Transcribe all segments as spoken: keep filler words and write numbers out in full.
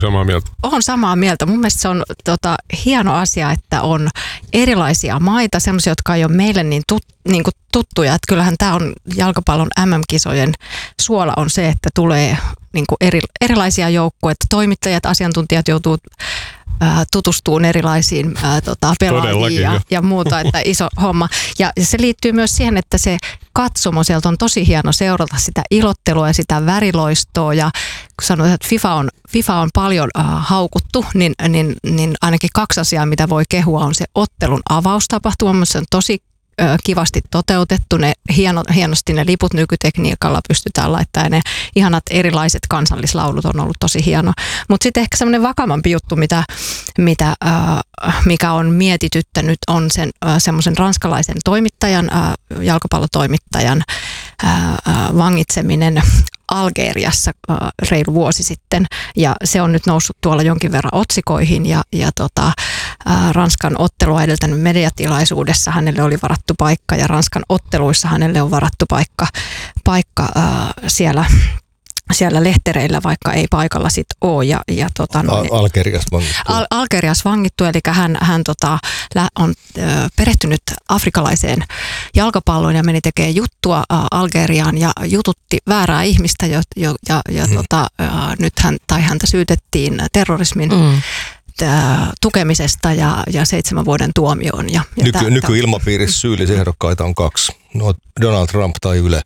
Samaa mieltä. Olen samaa mieltä. Mun mielestä se on tota, hieno asia, että on erilaisia maita, sellaisia, jotka ei ole meille niin, tut, niin kuin tuttuja. Että kyllähän tämä on jalkapallon äm äm-kisojen suola on se, että tulee niin kuin eri, erilaisia joukkueita. Toimittajat, asiantuntijat joutuu tutustuu erilaisiin ää, tota, pelaajiin ja, ja muuta, että iso homma. Ja se liittyy myös siihen, että se katsomo sieltä on tosi hieno seurata sitä ilottelua ja sitä väriloistoa. Ja kun sanoit, että FIFA on, FIFA on paljon äh, haukuttu, niin, niin, niin ainakin kaksi asiaa, mitä voi kehua, on se ottelun avaustapahtuma. Se on tosi kivasti toteutettu, ne hieno, hienosti ne liput nykytekniikalla pystytään laittamaan, ne ihanat erilaiset kansallislaulut on ollut tosi hieno. Mutta sitten ehkä semmoinen vakavampi juttu, mitä, mitä, äh, mikä on mietityttänyt, on sen äh, semmoisen ranskalaisen toimittajan, äh, jalkapallotoimittajan äh, äh, vangitseminen Algeriassa äh, reilu vuosi sitten, ja se on nyt noussut tuolla jonkin verran otsikoihin, ja, ja tota, äh, Ranskan ottelua edeltänyt mediatilaisuudessa hänelle oli varattu paikka, ja Ranskan otteluissa hänelle on varattu paikka, paikka äh, siellä, siellä lehtereillä, vaikka ei paikalla sit ole. Ja, ja, tota, Al- Algeriassa vangittu. Al- Algeriassa vangittu, eli hän, hän tota, on ö, perehtynyt afrikalaiseen jalkapalloon ja meni tekemään juttua ä, Algeriaan ja jututti väärää ihmistä, jo, jo, ja, ja mm. tota, ä, nyt hän, tai häntä syytettiin terrorismin mm. tukemisesta ja, ja seitsemän vuoden tuomioon. Ja, ja Nyky, nykyilmapiirissä syyllisehdokkaita on kaksi. No, Donald Trump tai Yle.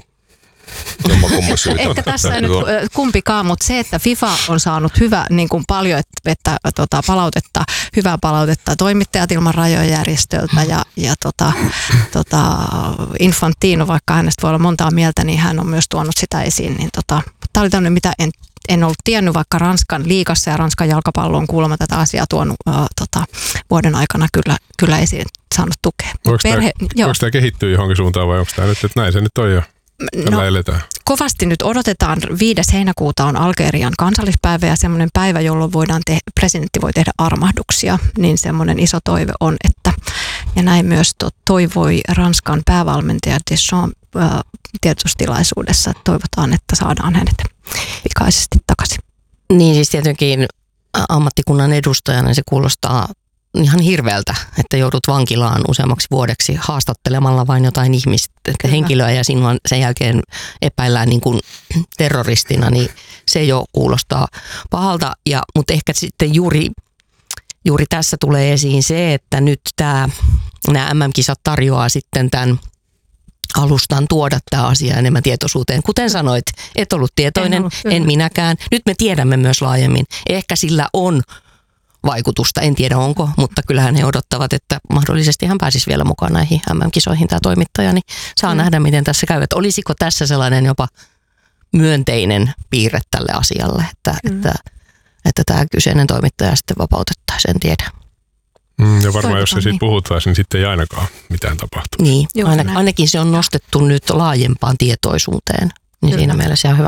Ehkä tässä ei nyt kumpikaan, mutta se, että FIFA on saanut hyvä, niin kuin paljon että, että, tota, palautetta, hyvää palautetta toimittajat ilman rajoja järjestöltä ja, ja tota, tota, Infantino, vaikka hänestä voi olla montaa mieltä, niin hän on myös tuonut sitä esiin. Niin, tota, tämä oli tämmöinen, mitä en, en ollut tiennyt, vaikka Ranskan liigassa ja Ranskan jalkapallo on kuulemma tätä asiaa tuonut äh, tota, vuoden aikana kyllä, kyllä esiin saanut tukea. Voiko Perhe, tämä, tämä kehittyä johonkin suuntaan vai onko tämä nyt, että näin se nyt on jo? No, kovasti nyt odotetaan. viides heinäkuuta on Algerian kansallispäivä ja semmoinen päivä, jolloin voidaan te- presidentti voi tehdä armahduksia. Niin semmoinen iso toive on, että ja näin myös to- toivoi Ranskan päävalmentaja Deschamps äh, tiedotustilaisuudessa. Toivotaan, että saadaan hänet pikaisesti takaisin. Niin siis tietenkin ammattikunnan edustajana se kuulostaa ihan hirveältä, että joudut vankilaan useammaksi vuodeksi haastattelemalla vain jotain ihmistä, henkilöä ja sinua sen jälkeen epäillään niin kuin terroristina, niin se jo kuulostaa pahalta. Ja, mutta ehkä sitten juuri, juuri tässä tulee esiin se, että nyt tämä, nämä äm äm-kisat tarjoaa sitten tämän alustan tuoda tämä asia enemmän tietoisuuteen. Kuten sanoit, et ollut tietoinen, en, ollut, en minäkään. Nyt me tiedämme myös laajemmin. Ehkä sillä on vaikutusta. En tiedä onko, mutta kyllähän he odottavat, että mahdollisesti hän pääsisi vielä mukaan näihin äm äm-kisoihin tämä toimittaja, niin saa mm. nähdä, miten tässä käy. Että olisiko tässä sellainen jopa myönteinen piirre tälle asialle, että, mm. että, että tämä kyseinen toimittaja sitten vapautettaisiin, en tiedä. Mm, ja varmaan jos se siitä puhuttaisiin, niin sitten ei ainakaan mitään tapahtu. Niin, ain, ainakin se on nostettu nyt laajempaan tietoisuuteen, niin Kyllä. siinä mielessä ihan hyvä.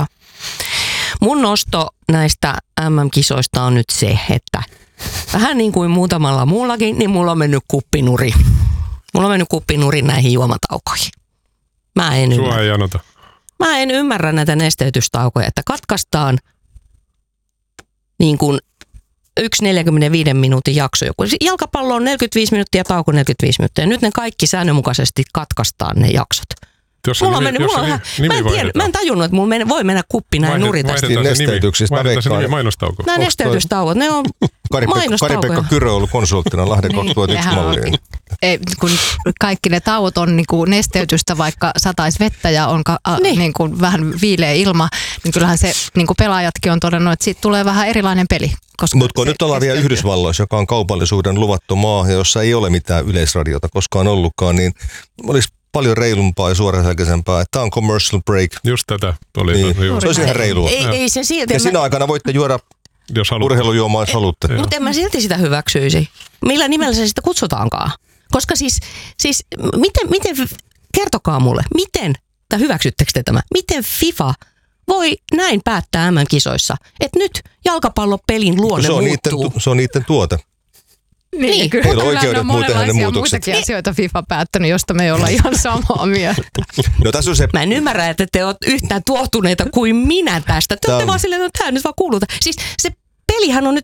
Mun nosto näistä äm äm-kisoista on nyt se, että vähän niin kuin muutamalla muullakin, niin mulla on mennyt kuppinuri. Mulla on mennyt kuppinuri näihin juomataukoihin. Mä en Sua ymmärrä. ei janota. Mä en ymmärrä näitä nesteytystaukoja, että katkaistaan niin kuin yksi neljäkymmentäviiden minuutin jakso. Joku. Jalkapallo on neljäkymmentäviisi minuuttia ja tauko neljäkymmentäviisi minuuttia. Ja nyt ne kaikki säännönmukaisesti katkaistaan ne jaksot. Jos mulla nimi, on mennyt, mulla on, nimi, mä, en tiedä, mä en tajunnut, että mulla men, voi mennä kuppi näin nuri tästä. Nesteytyksistä. Vaihdetaan se nimi mainostauko. Nämä nesteytystauot, ne on mainostaukoja. Kari-Pekka Kyrö on ollut konsulttina Lahden kaksituhattayksi malliin. Ei, kun kaikki ne tauot on niin kuin nesteytystä, vaikka sataisi vettä ja on ka, a, niin. Niin kuin vähän viileä ilma, niin kyllähän se niin kuin pelaajatkin on todennut, että siitä tulee vähän erilainen peli. Mutta kun nyt ollaan vielä Yhdysvalloissa, joka on kaupallisuuden luvattu maa, jossa ei ole mitään yleisradiota koskaan ollutkaan, niin olisi paljon reilumpaa ja suoraselkäisempää, että tämä on commercial break. Just tätä oli. Niin. Se olisi ihan reilua. Ei, ei se silti, ja siinä aikana voitte juoda jos urheilujuomaa, jos haluatte. Mutta en mä silti sitä hyväksyisi. Millä nimellä se sitä kutsutaankaan? Koska siis, siis miten, miten, kertokaa mulle, miten, tai hyväksyttekö te tämä, miten FIFA voi näin päättää äm äm-kisoissa, että nyt jalkapallopelin luonne se on muuttuu. Niiden, se on niiden tuote. Niin, niin. Kyllä, heillä on oikeudet on muuten hänen muutokset. muitakin asioita FIFA päättänyt, josta me ei olla ihan samaa mieltä. No, tässä on se... Mä en ymmärrä, että te olette yhtään tuohtuneita kuin minä tästä. Te olette vaan silleen, että tämä nyt vaan kuuluu. Siis se pelihän on nyt